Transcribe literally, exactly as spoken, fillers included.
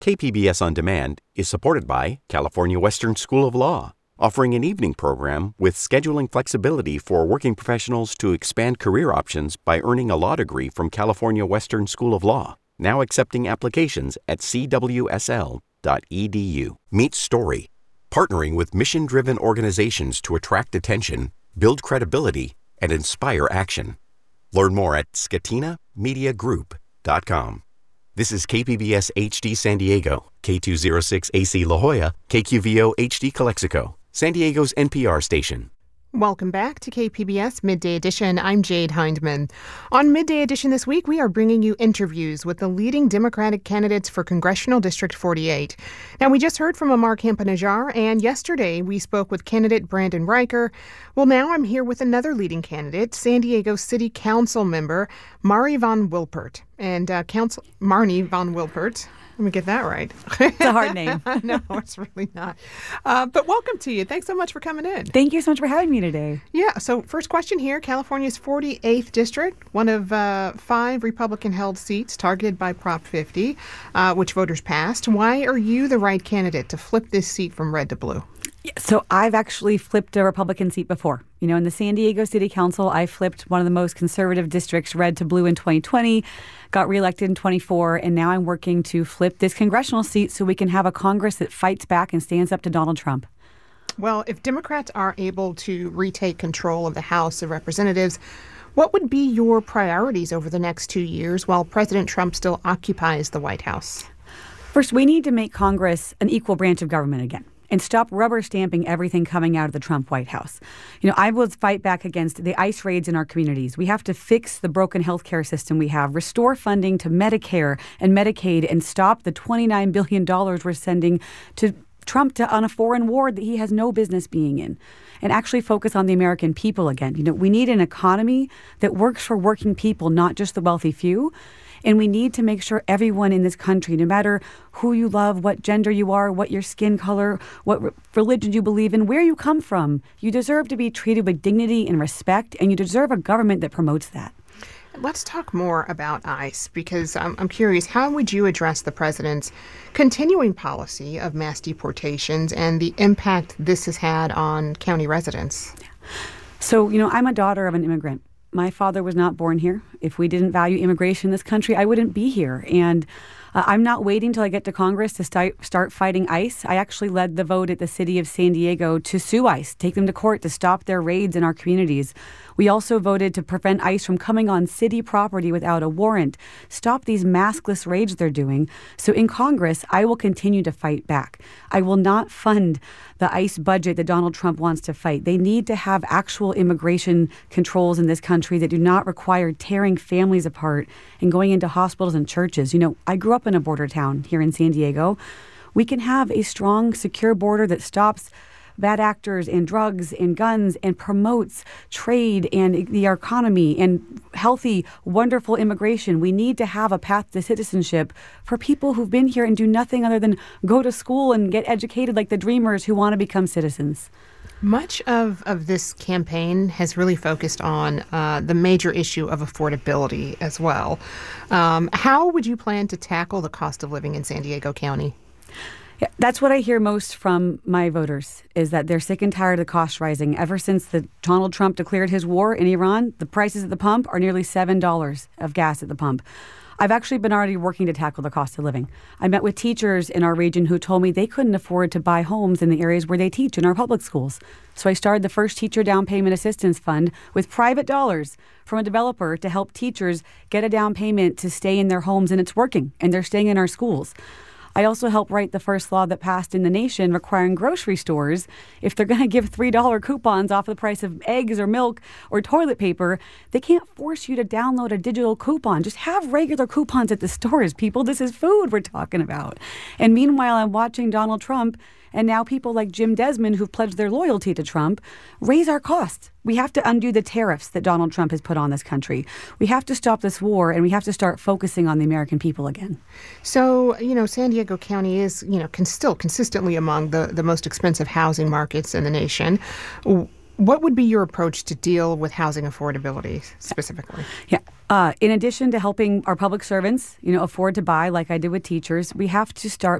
K P B S On Demand is supported by California Western School of Law, offering an evening program with scheduling flexibility for working professionals to expand career options by earning a law degree from California Western School of Law. Now accepting applications at c w s l dot e d u. Meet Story, partnering with mission-driven organizations to attract attention, build credibility, and inspire action. Learn more at scatina media group dot com. This is K P B S H D San Diego, K two oh six A C La Jolla, K Q V O H D Calexico, San Diego's N P R station. Welcome back to K P B S Midday Edition. I'm Jade Hindman. On Midday Edition this week, we are bringing you interviews with the leading Democratic candidates for Congressional District forty-eight. Now, we just heard from Amar Campa-Najjar, and yesterday we spoke with candidate Brandon Riker. Well, now I'm here with another leading candidate, San Diego City Council member Marnie Van Wilpert. And uh, Council Marnie Van Wilpert. Let me get that right. It's a hard name. No, it's really not. Uh, but welcome to you. Thanks so much for coming in. Thank you so much for having me today. Yeah. So first question here. California's forty-eighth district, one of uh, five Republican-held seats targeted by Prop fifty, uh, which voters passed. Why are you the right candidate to flip this seat from red to blue? Yeah, so I've actually flipped a Republican seat before. You know, in the San Diego City Council, I flipped one of the most conservative districts red to blue in twenty twenty, got reelected in twenty-four, and now I'm working to flip this congressional seat so we can have a Congress that fights back and stands up to Donald Trump. Well, if Democrats are able to retake control of the House of Representatives, what would be your priorities over the next two years while President Trump still occupies the White House? First, we need to make Congress an equal branch of government again and stop rubber stamping everything coming out of the Trump White House. You know, I will fight back against the ICE raids in our communities. We have to fix the broken healthcare system we have, restore funding to Medicare and Medicaid, and stop the twenty-nine billion dollars we're sending to Trump to, on a foreign war that he has no business being in, and actually focus on the American people again. You know, we need an economy that works for working people, not just the wealthy few. And we need to make sure everyone in this country, no matter who you love, what gender you are, what your skin color, what re- religion you believe in, where you come from, you deserve to be treated with dignity and respect, and you deserve a government that promotes that. Let's talk more about ICE, because I'm, I'm curious, how would you address the president's continuing policy of mass deportations and the impact this has had on county residents? So, you know, I'm a daughter of an immigrant. My father was not born here. If we didn't value immigration in this country, I wouldn't be here. And uh, I'm not waiting till I get to Congress to start, start fighting ICE. I actually led the vote at the city of San Diego to sue ICE, take them to court to stop their raids in our communities. We also voted to prevent ICE from coming on city property without a warrant, stop these maskless raids they're doing. So in Congress, I will continue to fight back. I will not fund the ICE budget that Donald Trump wants to fight. They need to have actual immigration controls in this country that do not require tearing families apart and going into hospitals and churches. You know, I grew up in a border town here in San Diego. We can have a strong, secure border that stops bad actors and drugs and guns and promotes trade and the economy and healthy, wonderful immigration. We need to have a path to citizenship for people who've been here and do nothing other than go to school and get educated like the dreamers who want to become citizens. Much of, of this campaign has really focused on uh, the major issue of affordability as well. Um, how would you plan to tackle the cost of living in San Diego County? Yeah, that's what I hear most from my voters, is that they're sick and tired of the cost rising. Ever since the Donald Trump declared his war in Iran, the prices at the pump are nearly seven dollars of gas at the pump. I've actually been already working to tackle the cost of living. I met with teachers in our region who told me they couldn't afford to buy homes in the areas where they teach in our public schools. So I started the first Teacher Down Payment Assistance Fund with private dollars from a developer to help teachers get a down payment to stay in their homes, and it's working, and they're staying in our schools. I also helped write the first law that passed in the nation requiring grocery stores, if they're going to give three dollar coupons off the price of eggs or milk or toilet paper, they can't force you to download a digital coupon. Just have regular coupons at the stores, people. This is food we're talking about. And meanwhile, I'm watching Donald Trump and now people like Jim Desmond, who've pledged their loyalty to Trump, raise our costs. We have to undo the tariffs that Donald Trump has put on this country. We have to stop this war, and we have to start focusing on the American people again. So, you know, San Diego County is, you know, can still consistently among the, the most expensive housing markets in the nation. What would be your approach to deal with housing affordability specifically? Yeah. Uh, in addition to helping our public servants, you know, afford to buy like I did with teachers, we have to start